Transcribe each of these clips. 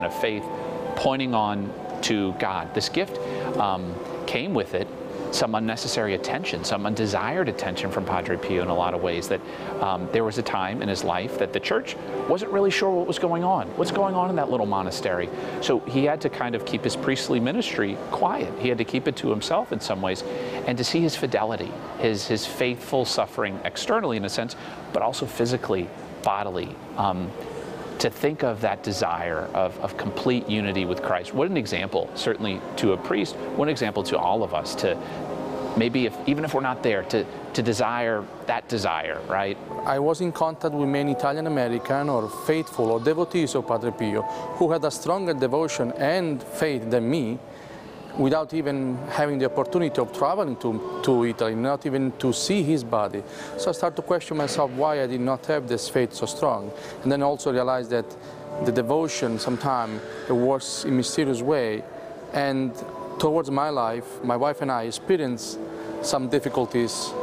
of faith pointing on to God. This gift came with it some unnecessary attention, some undesired attention from Padre Pio in a lot of ways. That there was a time in his life that the church wasn't really sure what was going on. What's going on in that little monastery? So he had to kind of keep his priestly ministry quiet. He had to keep it to himself in some ways, and to see his fidelity, his faithful suffering externally in a sense, but also physically, bodily. To think of that desire of complete unity with Christ. What an example, certainly to a priest, what an example to all of us, to maybe, even if we're not there, to desire that desire, right? I was in contact with many Italian American or faithful or devotees of Padre Pio who had a stronger devotion and faith than me, without even having the opportunity of traveling to Italy, not even to see his body. So I started to question myself why I did not have this faith so strong. And then also realized that the devotion sometimes it works in a mysterious way. And towards my life, my wife and I experienced some difficulties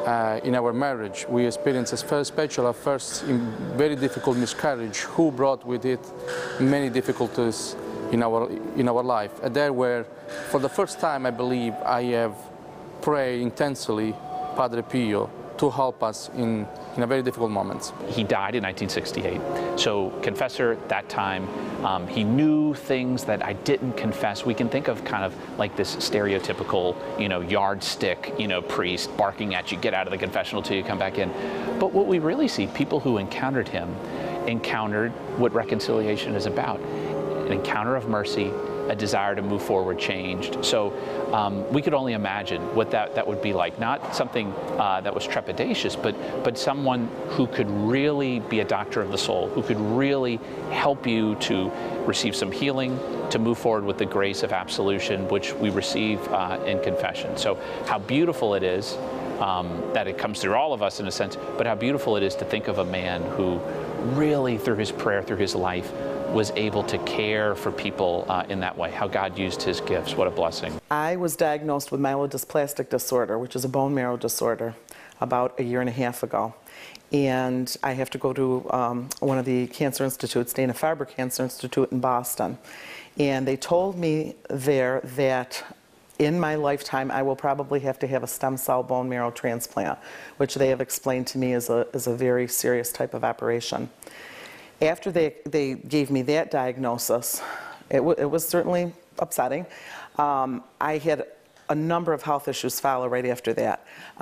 in our marriage. We experienced especially a first very difficult miscarriage, who brought with it many difficulties in our life. And there where, for the first time, I believe I have prayed intensely Padre Pio to help us in a very difficult moments. He died in 1968. So confessor at that time, he knew things that I didn't confess. We can think of kind of like this stereotypical, yardstick, priest barking at you, get out of the confessional till you come back in. But what we really see, people who encountered him, encountered what reconciliation is about. An encounter of mercy, a desire to move forward changed. So we could only imagine what that would be like. Not something that was trepidatious, but someone who could really be a doctor of the soul, who could really help you to receive some healing, to move forward with the grace of absolution, which we receive in confession. So how beautiful it is that it comes through all of us in a sense, but how beautiful it is to think of a man who really, through his prayer, through his life, was able to care for people in that way, how God used his gifts. What a blessing. I was diagnosed with myelodysplastic disorder, which is a bone marrow disorder, about 1.5 years ago. And I have to go to one of the cancer institutes, Dana-Farber Cancer Institute in Boston. And they told me there that in my lifetime, I will probably have to have a stem cell bone marrow transplant, which they have explained to me is a very serious type of operation. After they gave me that diagnosis, it was certainly upsetting. I had a number of health issues follow right after that.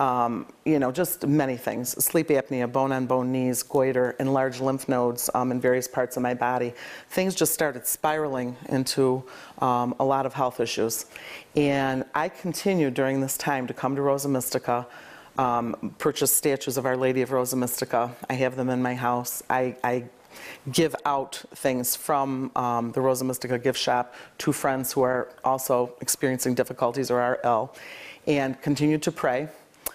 Just many things. Sleep apnea, bone-on-bone knees, goiter, enlarged lymph nodes in various parts of my body. Things just started spiraling into a lot of health issues. And I continued during this time to come to Rosa Mystica, purchase statues of Our Lady of Rosa Mystica. I have them in my house. I give out things from the Rosa Mystica gift shop to friends who are also experiencing difficulties or are ill, and continue to pray.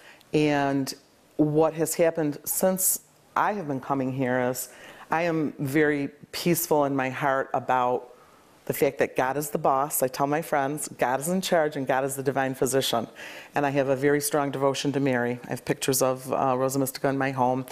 And what has happened since I have been coming here is I am very peaceful in my heart about the fact that God is the boss. I tell my friends, God is in charge and God is the divine physician. And I have a very strong devotion to Mary. I have pictures of Rosa Mystica in my home,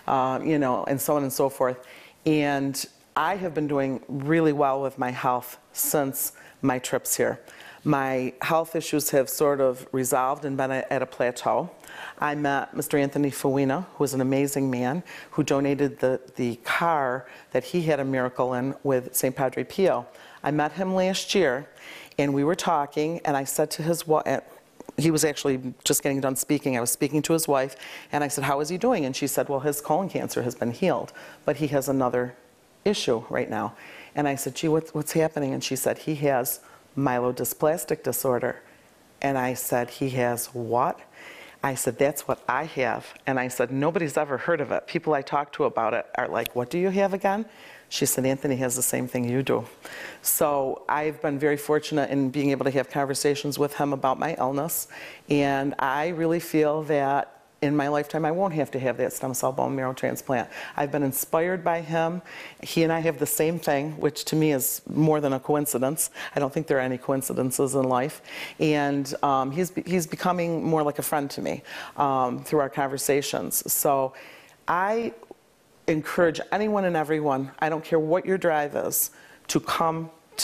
and so on and so forth. And I have been doing really well with my health since my trips here. My health issues have sort of resolved and been at a plateau. I met Mr. Anthony Fawina, who is an amazing man, who donated the car that he had a miracle in with St. Padre Pio. I met him last year, and we were talking, and I said to his wife, he was actually just getting done speaking. I was speaking to his wife, and I said, how is he doing? And she said, well, his colon cancer has been healed, but he has another issue right now. And I said, gee, what's happening? And she said, he has myelodysplastic disorder. And I said, he has what? I said, that's what I have. And I said, nobody's ever heard of it. People I talk to about it are like, what do you have again? She said, Anthony has the same thing you do. So I've been very fortunate in being able to have conversations with him about my illness. And I really feel that in my lifetime, I won't have to have that stem cell bone marrow transplant. I've been inspired by him. He and I have the same thing, which to me is more than a coincidence. I don't think there are any coincidences in life. And he's becoming more like a friend to me through our conversations. So I encourage anyone and everyone, I don't care what your drive is, to come